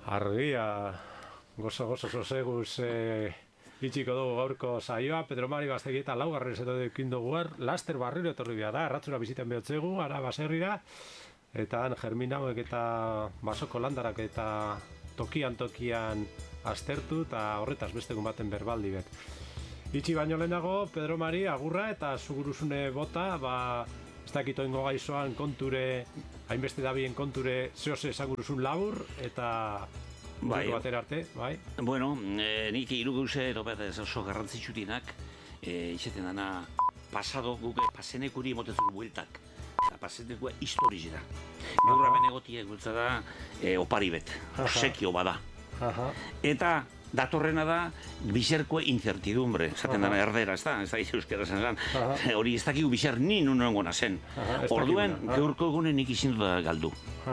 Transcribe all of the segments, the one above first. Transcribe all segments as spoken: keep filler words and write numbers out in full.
Argia, gozo-gozo soseguz e, itxiko dugu gaurko saioa, Pedro Mari Gaztegi eta laugarren zeto dekin dugu er, laster barriro etorri da, erratzura biziten behotzegu, ara baserrira, eta han germin hauek eta basoko landarak eta tokian-tokian aztertu, eta horretaz bestegun baten berbaldi bet. Itxi baino lehenago, Pedro Mari, agurra eta zuguruzune bota, ba, ez dakit oingo gaizoan konture, hainbeste dabien konture zehose esaguruzun labur, eta bai, batera arte, bai? Bueno, eh, nik hiru gauze topet oso garrantzitsutinak, eh, izaten dana pasado guke pasenekuri motezu bueltak, eta pasenekua historizera. Gaur hemen egotiek bultza da eh, opari bet, sekio bada. Aha. Eta datorrena da bizerkoe incertidumbre, esaten dana erdera, ez da, ez da euskera zen, hori ez dakigu bizer ni nunengona zen. Orduen, gaurko egunen nik izin dut galdu.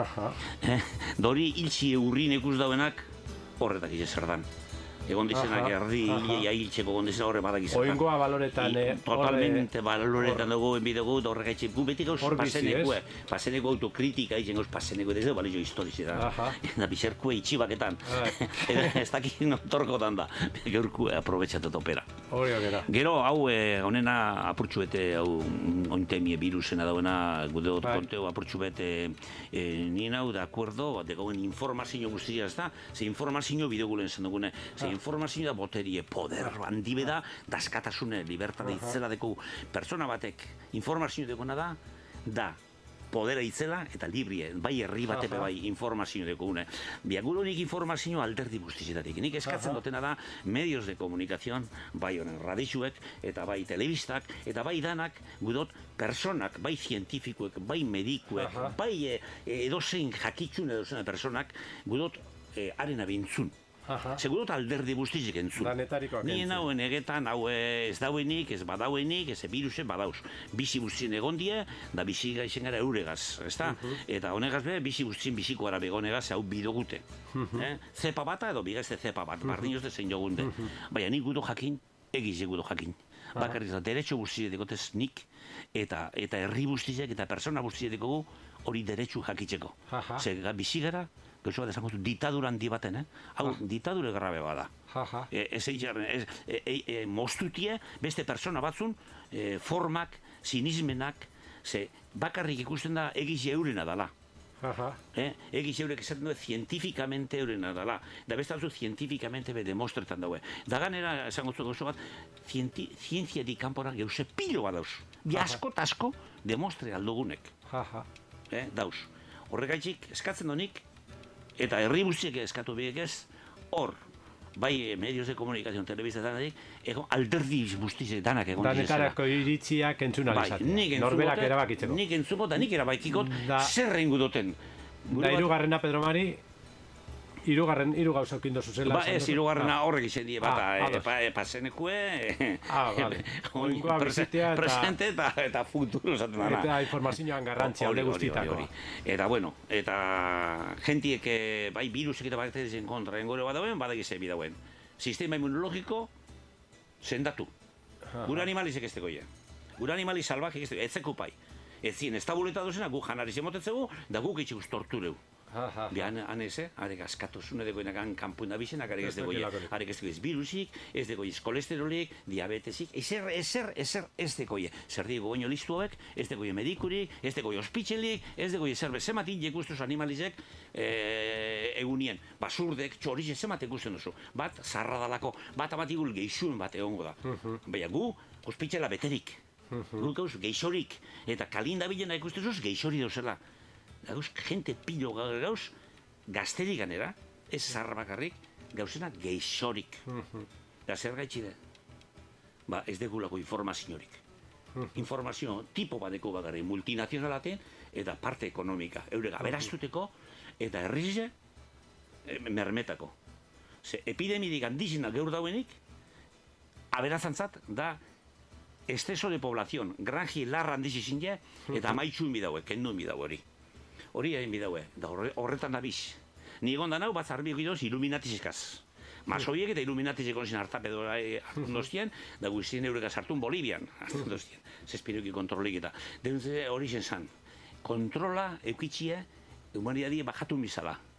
Dori hiltzi eurrin ikus dauenak horretak zer dan. Egon dizenak erdi hilea hiltzeko gondizena horre badak izan. Oingoa baloretan, eh? Totalmente baloretan dugu, enbidegu, horrek gu beti gauz pasenekue, paseneko autokritika izen gauz paseneko, ez da balio historizera. Eta bizerkue itxibaketan. Ez dakit notorkotan da, gaurkue aprobetxatut opera. Hori okera. Gero, hau, honena apurtxu bete, hau, ointemie virusena dauena, gudeot konteo apurtxu bete, nien hau, de acuerdo, degoen informazio guztia, ez da? Ze informazio bidegulen zen dugune, informazio da boterie, poder, handibe da, daskatasune, libertate itzela deko persona batek informazio dekona da, da, podera itzela eta librie, bai herri batepe bai informazio dekone. Biagulonik informazio alderdi guztizetatik. Nik eskatzen dutena da medios de comunicación, bai honen radixuek, eta bai telebistak, eta bai danak, gudot, personak, bai zientifikuek, bai medikuek, bai edozein jakitzun edozein personak, gudot, haren abintzun. Segurot alderdi guztizik entzun. Danetarikoak entzun. Nien hauen egetan, hau ez dauenik, ez badauenik, ez birusen badauz. Bizi guztien egon die, da bizi gaizen gara euregaz, ezta? Eta honegaz be, bizi guztien biziko gara begonegaz, hau bidogute. Zepa bata edo bigazte zepa bat, bardinoz dezen jogunde. Baina nik gudo jakin, egiz gudo jakin. Bakarrik da, derecho guztiek dekotez nik, eta herri guztiek eta persona guztiek dekogu hori derecho jakitzeko. Ze bizi gara, gauzo bat esango zu, ditadura handi baten, eh? Hau, ditadure grabe bada. Ez eitzaren, moztutie, beste persona batzun, formak, sinismenak, ze bakarrik ikusten da egiz eurena dala. Egiz eurek esaten dugu, zientifikamente eurena dala. Da beste batzu, zientifikamente be demostretan daue. Da ganera, esango zu gauzo bat, zientziatik kanporak geuse pilo bat dauz. Bi asko eta asko demostre aldugunek. Dauz. Horregaitzik, eskatzen donik, eta herri guztiek eskatu biek ez, hor, bai medios de comunicación, telebista danadik, egon alderdi guztiek danak egon dizela. Danetarako iritziak entzunalizatzen. Norberak erabakitzeko. Nik entzuko eta nik erabakikot zer rengu duten. Da irugarrena, Pedro Mari, irugarren, iru gauza okindu zuzela. Ba ez, irugarrena horrek izan die, bata, pasenekue, presente eta futuro zaten dana. Eta informazioan garrantzia alde guztitako. Eta bueno, eta gentiek, bai virusek eta bat ezen kontra engore bat dauen, badak izan bidauen. Sistema immunologiko sendatu. Gure animalizek ez tegoia. Gure animaliz salvajek ez tegoia, ez zekupai. Ez zien, ez tabuleta duzena, gu janari zemotetzegu, da guk itxik tortureu. Bian, haneze, arek askatuzune degoenak kanpuin da bizenak, arek ez degoia, arek ez degoia virusik, ez degoia kolesterolik, diabetesik, ezer, ezer, ezer ez degoia. Zer digo goño listu hauek, ez degoia medikurik, ez degoia ospitzelik, ez degoia zer bezematik jekustuz animalizek egunien. Basurdek, txorizek zemat ikusten duzu. Bat, zarra dalako, bat amatigul geixuen bat egongo da. Baina gu, ospitzela beterik. Guk gauz, geixorik. Eta kalinda bilena ikustezuz, geixori dauzela. Gauz, jente pilo gauz, gazterik ganera, ez zarra bakarrik, gauzena geixorik. Eta zer gaitxide? Ba, ez degulako informaziorik. Informazio tipo badeko bakarrik, multinazionalaten eta parte ekonomika. Eurek aberaztuteko eta herrize mermetako. Ze epidemidik handizena gaur dauenik, aberazantzat da exceso de población, granji larra handiz izin ja, eta maitxuin bidaue, kenduen bidaue hori. Hori hain bidaue, da horretan da biz. Ni egon da nau, bat zarbi egidoz, iluminatizikaz. Masoiek eta iluminatizikon zin hartapedo hartun doztien, da guztien eurekaz hartun Bolivian, hartun doztien. Zespireuki kontrolik eta. Denze hori zen zan. Kontrola, eukitxia, humanidadie bajatun bizala.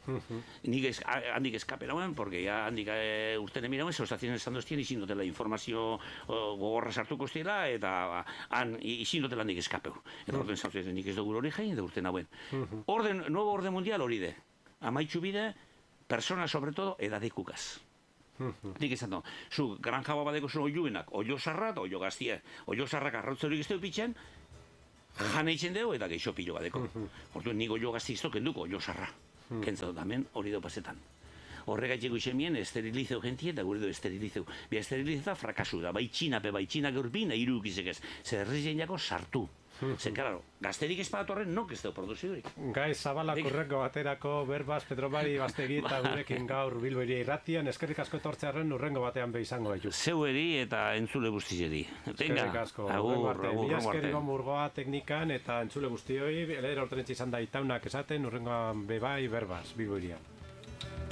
Nik ez, handik eskapen hauen, porque ya handik e, urten emirauen, zeustazioen esan doztien, izin dutela informazio o, gogorra sartuko zela, eta han izin dutela handik eskapeu. Eta orden zautzen, nik ez dugu hori jain, da urten hauen. Orden, nuevo orden mundial hori de. Amaitxu bide, persona sobre todo, edadekukaz. Nik esan du, zu granja badeko zu oiuenak, oio sarrat, oio gaztia, oio sarrak arrautze hori gizteu pitzen, jana itzen dugu eta geixo pilo badeko. Hortu, nik oio gazti izto kenduko, oio sarra. Kentzatu, damen hori dau pasetan. Horregatik guixemien esterilizeu gentie eta gure du esterilizeu. Bia esterilizeu frakasu da, bai txinape, bai txinak eurbin, iru ikizek ez. Zer herri jako sartu. Zen, claro, gazterik ez badatorren nok ez dugu produzidurik. Gai Zabalak urrengo baterako berbaz Pedromari Bastegi eta gurekin gaur Bilbo Hiria Irratian, eskerrik asko etortzearen urrengo batean be izango gaitu. Zeueri eta entzule guztizeri. Eskerrik asko. Agur, agur, agur. Eskerrik murgoa teknikan eta entzule guztioi, lehera ortenetxe izan da itaunak esaten, urrengoan bebai berbaz Bilbo Hirian.